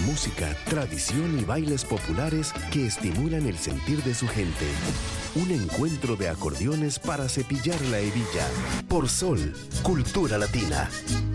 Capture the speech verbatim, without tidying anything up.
música, tradición y bailes populares que estimulan el sentir de su gente. Un encuentro de acordeones para cepillar la hebilla. Por Sol, Cultura Latina.